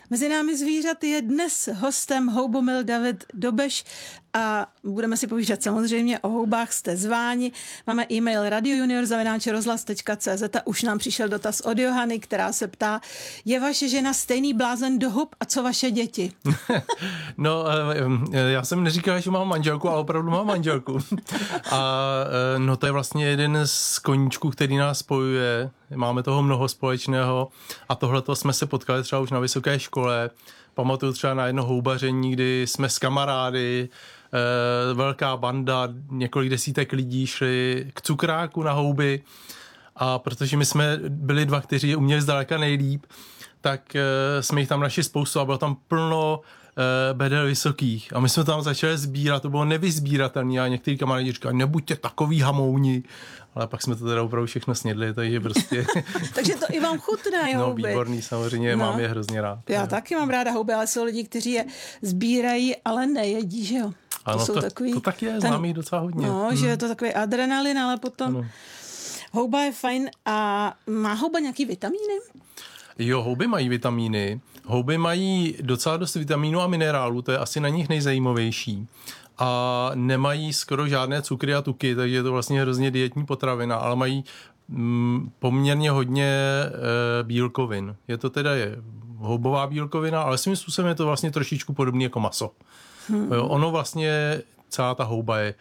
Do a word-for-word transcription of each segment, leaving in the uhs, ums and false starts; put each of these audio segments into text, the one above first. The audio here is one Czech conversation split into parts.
Mezi námi zvířat je dnes hostem houbomil David Dobeš a budeme si povídat samozřejmě o houbách, jste zváni. Máme e-mail radiojunior zavináč rozhlas tečka cé zet a už nám přišel dotaz od Johany, která se ptá, je vaše žena stejný blázen do hub a co vaše děti? No, já jsem neříkal, že mám manželku, ale opravdu mám manželku. A no to je vlastně jeden z koníčků, který nás spojuje. Máme toho mnoho společného a tohleto jsme se potkali třeba už na vysoké škole. Pamatuju třeba na jedno houbaření, kdy jsme s kamarády, e, velká banda, několik desítek lidí šli k cukráku na houby a protože my jsme byli dva, kteří je uměli zdaleka nejlíp, tak e, jsme jich tam našli spoustu a bylo tam plno e, bedel vysokých a my jsme tam začali sbírat, to bylo nevyzbíratelné a některý kamarádi říkali, nebuďte takový hamouni, ale pak jsme to teda opravdu všechno snědli, takže prostě... Takže to i vám chutná, no, houby. No, výborný, samozřejmě, no. Mám je hrozně rád. Já ne? taky mám ráda houby, ale jsou lidi, kteří je sbírají, ale nejedí, že jo? Ano, to, jsou to, takový, to tak je, ten, znám jich docela hodně. No, hmm. že je to takový adrenalin, ale potom... Ano. Houba je fajn a má houba nějaký vitamíny? Jo, houby mají vitamíny. Houby mají docela dost vitamínů a minerálů, to je asi na nich nejzajímavější. A nemají skoro žádné cukry a tuky, takže je to vlastně hrozně dietní potravina, ale mají mm, poměrně hodně e, bílkovin. Je to teda je houbová bílkovina, ale svým způsobem je to vlastně trošičku podobný jako maso. Hmm. Jo, ono vlastně, celá ta houba je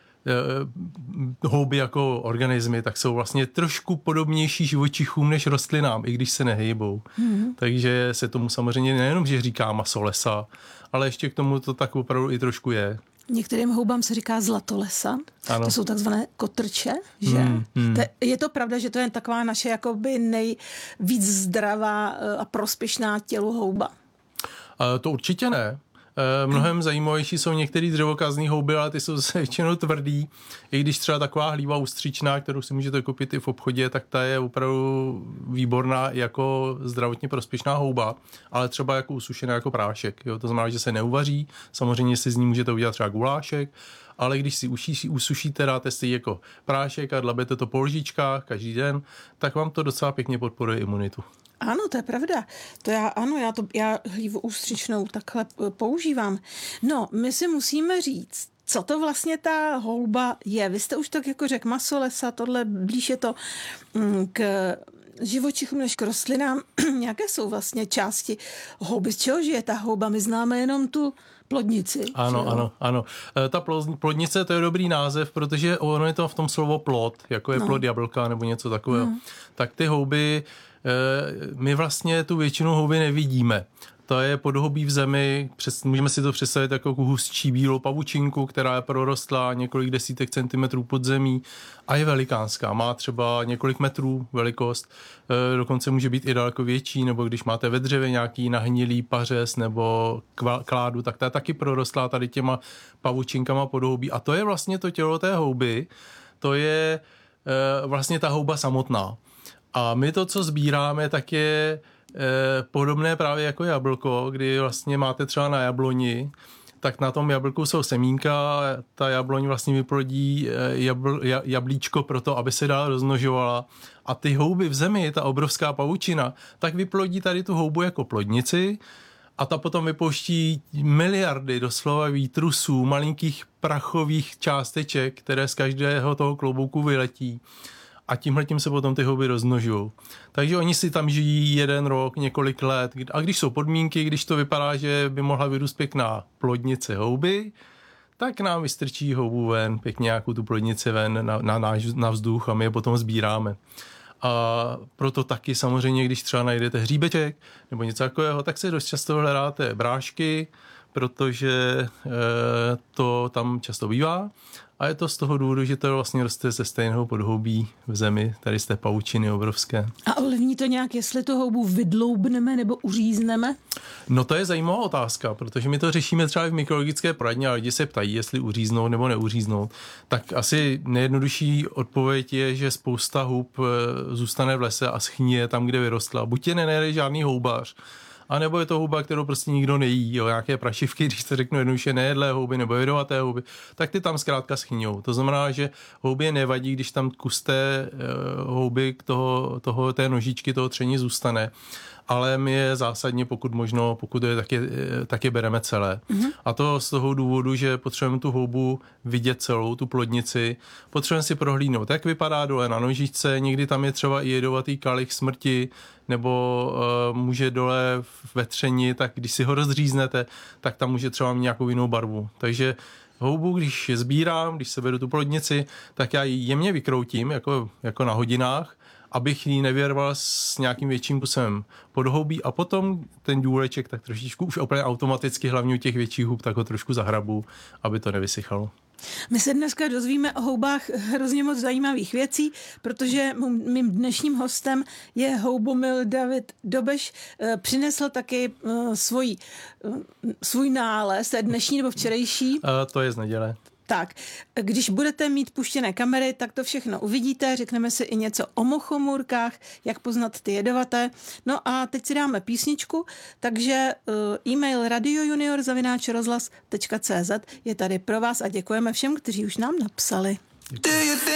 houby jako organismy, tak jsou vlastně trošku podobnější živočichům než rostlinám, i když se nehejbou. Hmm. Takže se tomu samozřejmě nejenom, že říká maso lesa, ale ještě k tomu to tak opravdu i trošku je. Některým houbám se říká zlatolesa. Ano. To jsou takzvané kotrče, že? Hmm, hmm. To, je to pravda, že to je taková naše jakoby nejvíc zdravá a prospěšná tělu houba? A to určitě ne. Mnohem zajímavější jsou některé dřevokazní houby, ale ty jsou zase většinou tvrdý. I když třeba taková hlíva ústřičná, kterou si můžete koupit i v obchodě, tak ta je opravdu výborná jako zdravotně prospěšná houba, ale třeba jako usušená jako prášek. Jo? To znamená, že se neuvaří. Samozřejmě si z ní můžete udělat třeba gulášek, ale když si uší, usušíte, dáte si jako prášek a dlabete to po lžičkách každý den, tak vám to docela pěkně podporuje imunitu. Ano, to je pravda. To já, ano, já, to, já hlívu ústřičnou takhle používám. No, my si musíme říct, co to vlastně ta houba je. Vy jste už tak jako řekl maso lesa, tohle blíž je to k živočichům než k rostlinám. Jaké jsou vlastně části houby? Z čeho žije ta houba? My známe jenom tu plodnici. Ano, ano, ano. Ta plodnice, to je dobrý název, protože ono je to v tom slovo plod, jako je no. plod jablka nebo něco takového. No. Tak ty houby, my vlastně tu většinu houby nevidíme. To je podhoubí v zemi, přes, můžeme si to představit jako hustší bílou pavučinku, která je prorostlá několik desítek centimetrů pod zemí a je velikánská. Má třeba několik metrů velikost, e, dokonce může být i daleko větší, nebo když máte ve dřevě nějaký nahnilý pařez nebo kládu, tak ta je taky prorostlá tady těma pavučinkama podhoubí. A to je vlastně to tělo té houby, to je e, vlastně ta houba samotná. A my to, co sbíráme, tak je eh, podobné právě jako jablko, kdy vlastně máte třeba na jabloni, tak na tom jablku jsou semínka, ta jabloň vlastně vyplodí eh, jabl, jablíčko pro to, aby se dál rozmnožovala. A ty houby v zemi, ta obrovská pavučina, tak vyplodí tady tu houbu jako plodnici a ta potom vypouští miliardy doslova výtrusů, malinkých prachových částeček, které z každého toho klobouku vyletí. A tímhletím se potom ty houby rozmnožují. Takže oni si tam žijí jeden rok, několik let. A když jsou podmínky, když to vypadá, že by mohla vyrůst pěkná plodnice houby, tak nám vystrčí houbu ven, pěkně nějakou tu plodnici ven na, na, na, na vzduch a my je potom sbíráme. A proto taky samozřejmě, když třeba najdete hříbeček nebo něco takového, tak se dost často hledáte brášky, protože e, to tam často bývá. A je to z toho důvodu, že to vlastně roste ze stejného podhoubí v zemi, tady z té pavučiny obrovské. A ovlivní to nějak, jestli tu houbu vydloubneme nebo uřízneme? No to je zajímavá otázka, protože my to řešíme třeba i v mikrologické poradně a lidi se ptají, jestli uříznout nebo neuříznout. Tak asi nejjednodušší odpověď je, že spousta hub zůstane v lese a schníje tam, kde vyrostla. Buď je nenajde žádný houbař, a nebo je to houba, kterou prostě nikdo nejí, jo, nějaké prašivky, když se řeknu jednoduše nejedlé houby nebo jedovaté houby, tak ty tam zkrátka schyňou. To znamená, že houbě nevadí, když tam kus té uh, houby toho, toho, té nožičky, toho tření zůstane. ale my je zásadně, pokud možno, pokud je, tak je, tak je bereme celé. Mm-hmm. A to z toho důvodu, že potřebujeme tu houbu vidět celou, tu plodnici, potřebujeme si prohlídnout, jak vypadá dole na nožičce, někdy tam je třeba i jedovatý kalich smrti, nebo uh, může dole ve třeni, tak když si ho rozříznete, tak tam může třeba mít nějakou jinou barvu. Takže houbu, když sbírám, když se beru tu plodnici, tak já ji jemně vykroutím, jako, jako na hodinách, abych ji nevyrval s nějakým větším kusem podhoubí a potom ten důleček tak trošičku už úplně automaticky, hlavně u těch větších hub, tak ho trošku zahrabu, aby to nevysychalo. My se dneska dozvíme o houbách hrozně moc zajímavých věcí, protože mým dnešním hostem je houbomil David Dobeš. Přinesl taky svůj, svůj nález, dnešní nebo včerejší. A to je z neděle. Tak, když budete mít puštěné kamery, tak to všechno uvidíte, řekneme si i něco o mochomůrkách, jak poznat ty jedovaté. No a teď si dáme písničku, takže uh, e-mail radiojunior zavináč rozhlas tečka cé zet je tady pro vás a děkujeme všem, kteří už nám napsali. Děkuji.